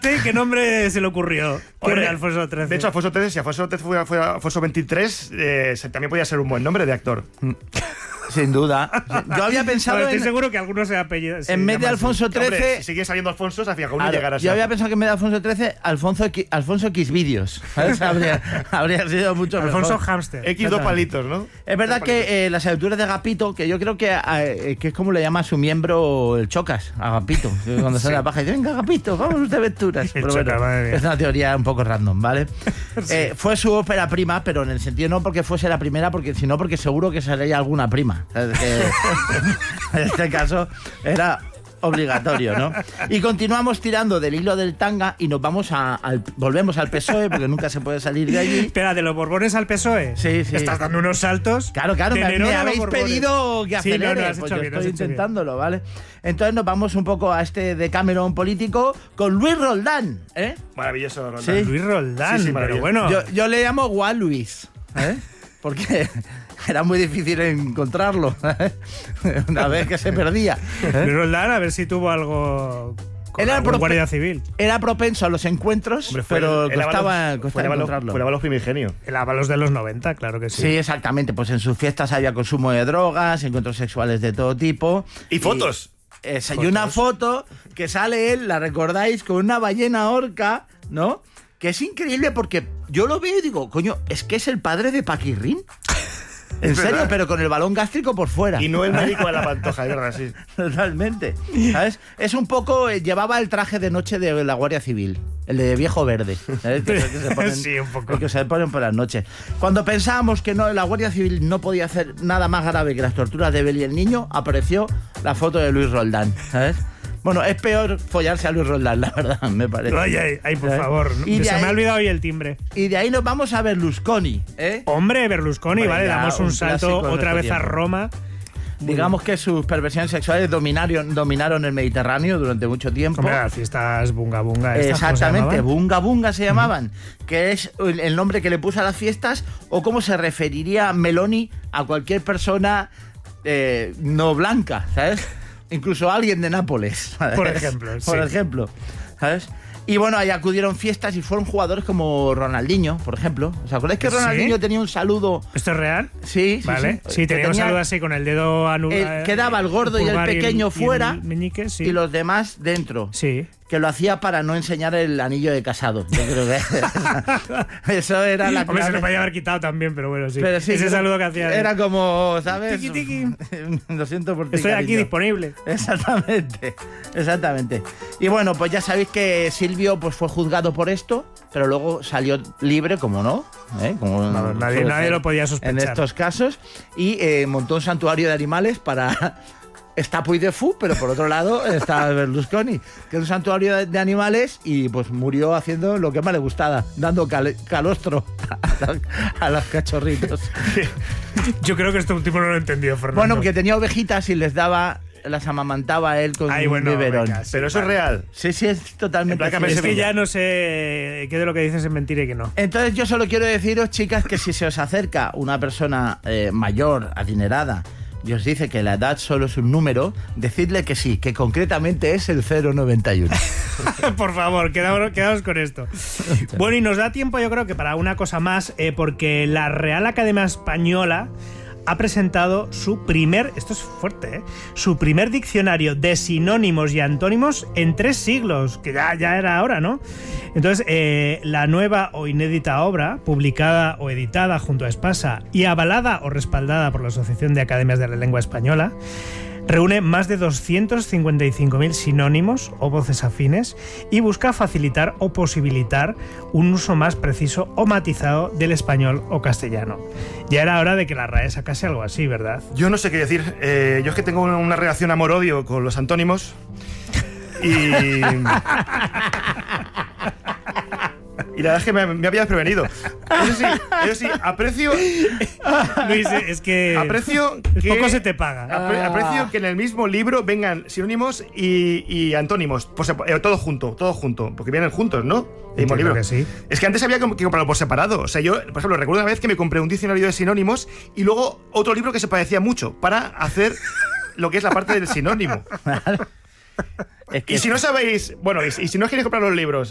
fíjate qué nombre se le ocurrió. Hombre, Alfonso XIII. De hecho, Alfonso XIII, si Alfonso XIII fue Alfonso XXIII, también podía ser un buen nombre de actor. Sin duda. Yo había pensado Bueno, estoy seguro que algunos se apellidan. en vez de Alfonso XIII... Hombre, si sigue saliendo Alfonso, se hacía que uno llegara a ser. Yo había pensado que en vez de Alfonso XIII, Alfonso X vídeos. Habría sido mucho mejor. Alfonso Hamster. X dos palitos, ¿no? Es verdad que las aventuras de Agapito, que yo creo que es como le llama a su miembro el Chocas, Agapito. Cuando sale la paja y dice, venga, Agapito, vamos de aventuras. Pero Chocas, madre mía. es una teoría un poco random, ¿vale? Fue su ópera prima, pero en el sentido no porque fuese la primera, sino porque seguro que sería alguna prima. En este caso era obligatorio, ¿no? Y continuamos tirando del hilo del tanga y nos vamos volvemos al PSOE, porque nunca se puede salir de allí. Espera, ¿de los Borbones al PSOE? Sí, sí. Estás dando unos saltos. Claro, me habéis pedido que acelere, no, has pues hecho yo bien, estoy intentándolo, ¿vale? Entonces nos vamos un poco a este Decameron político con Luis Roldán, ¿eh? Maravilloso, Roldán. Sí. Luis Roldán, Sí, pero maravilloso. bueno. Yo le llamo Juan Luis, ¿eh? Porque era muy difícil encontrarlo, ¿eh? Una vez que se perdía, ¿eh? Luis Roldán, a ver si tuvo algo con Era algún guardia civil. Era propenso a los encuentros, Hombre, pero el costaba Ábalos, fue encontrarlo. el Ábalos primigenio. El Ábalos de los 90, claro que sí. Sí, exactamente. Pues en sus fiestas había consumo de drogas, encuentros sexuales de todo tipo. Y fotos. Y una foto que sale él, la recordáis, con una ballena orca, ¿no? Que es increíble porque yo lo veo y digo, coño, es que es el padre de Paquirrín. En serio, verdad. pero con el balón gástrico por fuera. Y no el médico de la Pantoja, es verdad, sí. Totalmente. ¿Sabes? Es un poco... llevaba el traje de noche de la Guardia Civil. El de viejo verde. ¿Sabes? Que se ponen, Sí, un poco. el que se ponen por las noches. Cuando pensábamos que no, la Guardia Civil no podía hacer nada más grave que las torturas de Beli el niño, apareció la foto de Luis Roldán. ¿Sabes? Bueno, es peor follarse a Luis Roldán, la verdad, me parece. Ay, por ¿Sabes? favor. Y Se de me ha ahí- olvidado hoy el timbre. Y de ahí nos vamos a Berlusconi, ¿eh? Hombre, Berlusconi, Hombre, vale, ya, damos un un salto clásico de otra nuestro vez a tiempo. Roma. Digamos que sus perversiones sexuales dominaron el Mediterráneo durante mucho tiempo. Hombre, las fiestas bunga bunga. estas, ¿cómo se Exactamente, llamaban? bunga bunga se llamaban, que es el nombre que le puso a las fiestas, o cómo se referiría Meloni a cualquier persona no blanca, ¿sabes? Incluso a alguien de Nápoles, ¿sabes? Por ejemplo, Por sí. ejemplo, ¿sabes? Y bueno, ahí acudieron fiestas y fueron jugadores como Ronaldinho, por ejemplo. ¿Os acordáis que ¿Sí? Ronaldinho tenía un saludo? ¿Esto es real? Sí, sí, Vale. sí. Sí, Que tenía un saludo así con el dedo quedaba el gordo y el pulgar pequeño fuera el meñique, sí. y los demás dentro. Sí. Que lo hacía para no enseñar el anillo de casado. Yo creo que eso era la Hombre, se clave. lo podía haber quitado también, pero bueno, sí. Pero sí, Ese creo- saludo que hacía. Era como, ¿sabes? Tiki, tiki. Lo siento por ti, Estoy aquí cariño. disponible. Exactamente, exactamente. Y bueno, pues ya sabéis que Silvio pues fue juzgado por esto, pero luego salió libre, como no, como No, nadie suele ser lo podía sospechar. en estos casos, y montó un santuario de animales para... Está Puy de Fou, pero por otro lado está Berlusconi, que es un santuario de animales, y pues murió haciendo lo que más le gustaba, dando calostro a los cachorritos. Yo creo que este último no lo he entendido, Fernando. Bueno, porque tenía ovejitas y las amamantaba él con Ay, un bueno, biberón. venga, sí, Pero eso vale. es real. Sí, sí, es totalmente En plan, cierto. Es que ya no sé qué de lo que dices es mentira y qué no. Entonces yo solo quiero deciros, chicas, que si se os acerca una persona mayor, adinerada, y os dice que la edad solo es un número, decidle que sí, que concretamente es el 091. Por favor, quedaos con esto. Bueno, y nos da tiempo, yo creo que para una cosa más, porque la Real Academia Española ha presentado su primer, esto es fuerte, su primer diccionario de sinónimos y antónimos en 3 siglos, que ya era hora, ¿no? Entonces, la nueva o inédita obra, publicada o editada junto a Espasa y avalada o respaldada por la Asociación de Academias de la Lengua Española, reúne más de 255.000 sinónimos o voces afines y busca facilitar o posibilitar un uso más preciso o matizado del español o castellano. Ya era hora de que la RAE sacase algo así, ¿verdad? Yo no sé qué decir. Yo es que tengo una relación amor-odio con los antónimos. Y la verdad es que me había desprevenido. Eso sí, aprecio Luis, es que que poco se te paga. aprecio que en el mismo libro vengan sinónimos y antónimos, todo junto, porque vienen juntos, ¿no? El mismo Entiendo libro. que sí. Es que antes había que comprarlo por separado. O sea, yo, por ejemplo, recuerdo una vez que me compré un diccionario de sinónimos y luego otro libro que se parecía mucho para hacer lo que es la parte del sinónimo. Es que Y si no sabéis, bueno, y si no queréis comprar los libros